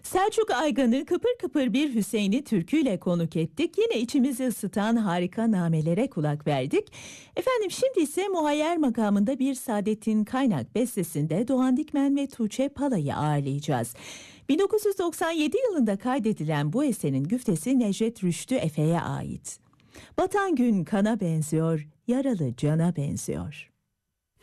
Selçuk Aygan'ı kıpır kıpır bir Hüseyin'i türküyle konuk ettik. Yine içimizi ısıtan harika namelere kulak verdik. Efendim şimdi ise muhayyer makamında bir Saadettin Kaynak bestesinde Doğan Dikmen ve Tuğçe Pala'yı ağırlayacağız. 1997 yılında kaydedilen bu eserin güftesi Necdet Rüştü Efe'ye ait. Batan gün kana benziyor, yaralı cana benziyor.